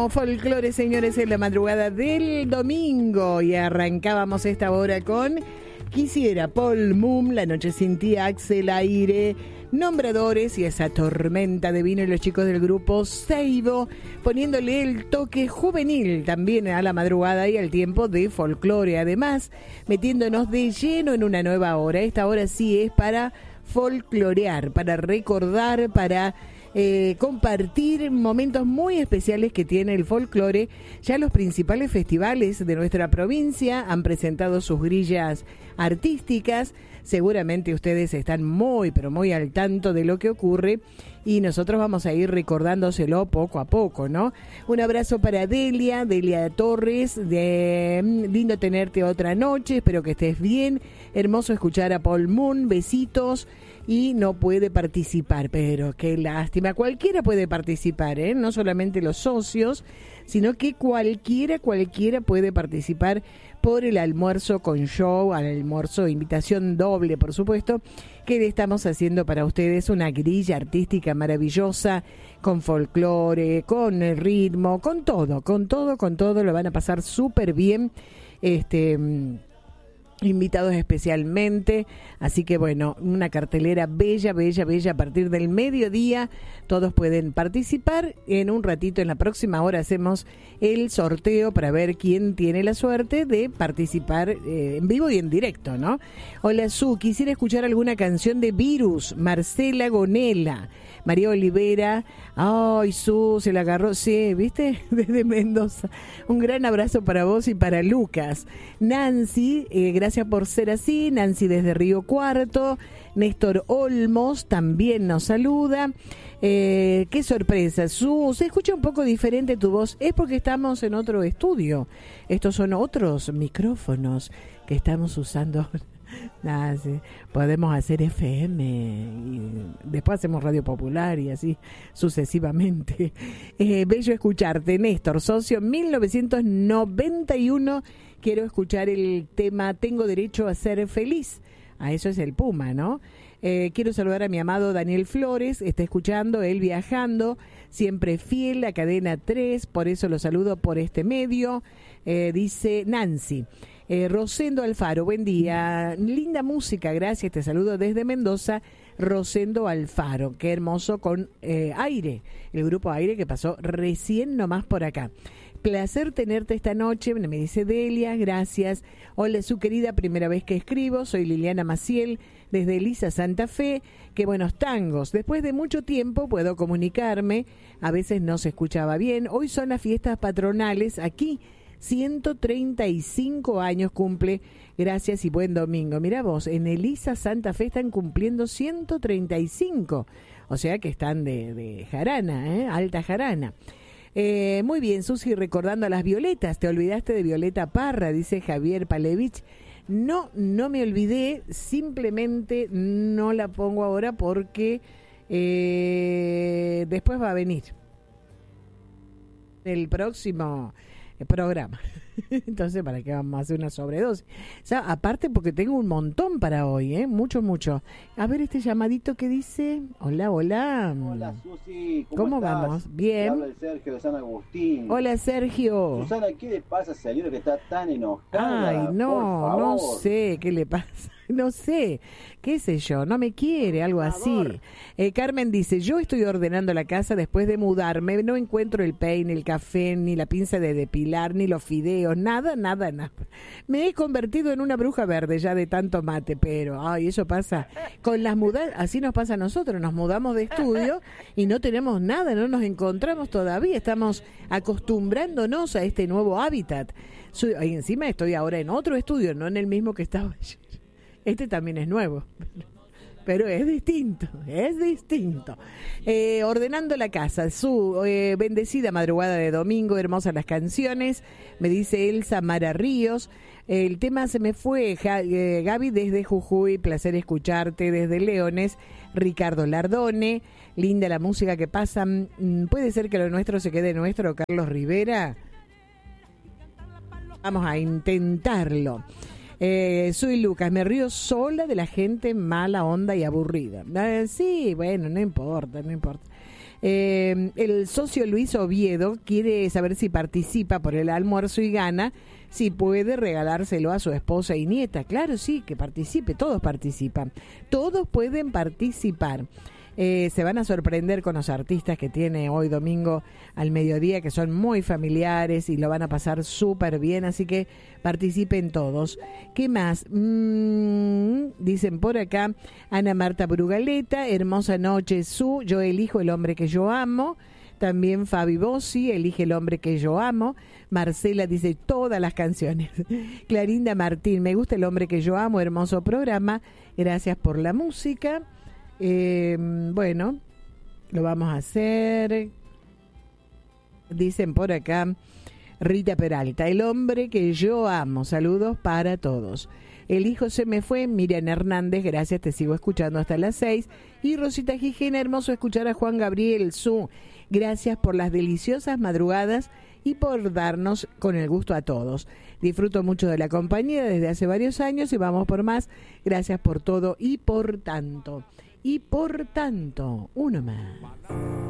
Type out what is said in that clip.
Bueno, folclore, señores, en la madrugada del domingo. Y arrancábamos esta hora con Quisiera, Paul Moon, La noche sin ti, Axel Aire, Nombradores y esa tormenta de vino y los chicos del grupo Seibo, poniéndole el toque juvenil también a la madrugada y al tiempo de folclore. Además, metiéndonos de lleno en una nueva hora. Esta hora sí es para folclorear, para recordar, para compartir momentos muy especiales que tiene el folclore. Ya los principales festivales de nuestra provincia han presentado sus grillas artísticas. Seguramente ustedes están muy, pero muy al tanto de lo que ocurre y nosotros vamos a ir recordándoselo poco a poco, ¿no? Un abrazo para Delia Torres, lindo tenerte otra noche, espero que estés bien, hermoso escuchar a Paul Moon, besitos. Y no puede participar, pero qué lástima. Cualquiera puede participar, ¿eh? No solamente los socios, sino que cualquiera puede participar por el almuerzo con show, al almuerzo, invitación doble, por supuesto, que le estamos haciendo para ustedes una grilla artística maravillosa, con folclore, con el ritmo, con todo, lo van a pasar súper bien, invitados especialmente, así que bueno, una cartelera bella, a partir del mediodía, todos pueden participar. En un ratito, en la próxima hora, hacemos el sorteo para ver quién tiene la suerte de participar en vivo y en directo, ¿no? Hola Su, quisiera escuchar alguna canción de Virus, Marcela Gonela, María Olivera. Ay, Su, se la agarró, sí, ¿viste? Desde Mendoza. Un gran abrazo para vos y para Lucas. Nancy, gracias por ser así. Nancy desde Río Cuarto. Néstor Olmos también nos saluda. Qué sorpresa, Su, se escucha un poco diferente tu voz. Es porque estamos en otro estudio. Estos son otros micrófonos que estamos usando. Nada, sí. Podemos hacer FM y después hacemos Radio Popular y así sucesivamente. Bello escucharte, Néstor, socio 1991. Quiero escuchar el tema Tengo derecho a ser feliz. A eso es el Puma, ¿no? Quiero saludar a mi amado Daniel Flores, está escuchando, él viajando, siempre fiel a Cadena 3, por eso lo saludo por este medio, dice Nancy. Rosendo Alfaro, buen día, linda música, gracias, te saludo desde Mendoza. Rosendo Alfaro, qué hermoso, con Aire, el grupo Aire que pasó recién nomás por acá. Placer tenerte esta noche, me dice Delia, gracias. Hola, su querida, primera vez que escribo, soy Liliana Maciel, desde Elisa Santa Fe. Qué buenos tangos, después de mucho tiempo puedo comunicarme, a veces no se escuchaba bien. Hoy son las fiestas patronales aquí, 135 años cumple, gracias y buen domingo. Mirá vos, en Elisa Santa Fe están cumpliendo 135, o sea que están de jarana, alta jarana. Muy bien, Susi, recordando a las Violetas, te olvidaste de Violeta Parra, dice Javier Palevich. No me olvidé, simplemente no la pongo ahora porque después va a venir el próximo programa. Entonces, ¿para qué vamos a hacer una sobredosis? O sea, aparte porque tengo un montón para hoy, mucho. A ver este llamadito que dice, hola. Hola Susi, ¿cómo estás? Vamos? Bien. Habla de Sergio de San Agustín. Hola Sergio. Susana, ¿qué le pasa a esa señora que está tan enojada? Ay, no sé qué le pasa. No sé, qué sé yo, no me quiere, algo así. Carmen dice, yo estoy ordenando la casa después de mudarme, no encuentro el peine, el café, ni la pinza de depilar, ni los fideos, nada. Me he convertido en una bruja verde ya de tanto mate, pero, ay, eso pasa con las mudanzas, así nos pasa a nosotros, nos mudamos de estudio y no tenemos nada, no nos encontramos todavía, estamos acostumbrándonos a este nuevo hábitat. Y encima estoy ahora en otro estudio, no en el mismo que estaba ayer. Este también es nuevo, pero es distinto. Ordenando la casa, su bendecida madrugada de domingo, hermosas las canciones, me dice Elsa Mara Ríos. El tema se me fue, Gaby desde Jujuy, placer escucharte desde Leones. Ricardo Lardone, linda la música que pasa. ¿Puede ser que lo nuestro se quede nuestro, Carlos Rivera? Vamos a intentarlo. Soy Lucas, me río sola de la gente mala onda y aburrida. Sí, bueno, no importa. El socio Luis Oviedo quiere saber si participa por el almuerzo y gana, si puede regalárselo a su esposa y nieta. Claro, sí, que participe, todos participan, todos pueden participar. Se van a sorprender con los artistas que tiene hoy domingo al mediodía, que son muy familiares y lo van a pasar súper bien, así que participen todos. ¿Qué más? Dicen por acá, Ana Marta Brugaleta, hermosa noche, yo elijo el hombre que yo amo. También Fabi Bossi, elige el hombre que yo amo. Marcela dice todas las canciones. Clarinda Martín, me gusta el hombre que yo amo, hermoso programa, gracias por la música. Bueno, lo vamos a hacer. Dicen por acá, Rita Peralta, el hombre que yo amo, saludos para todos. El hijo se me fue, Miriam Hernández, gracias, te sigo escuchando hasta las 6. Y Rosita Gijena, hermoso escuchar a Juan Gabriel Su, gracias por las deliciosas madrugadas y por darnos con el gusto a todos. Disfruto mucho de la compañía desde hace varios años y vamos por más. Gracias por todo y por tanto. Y por tanto, uno más.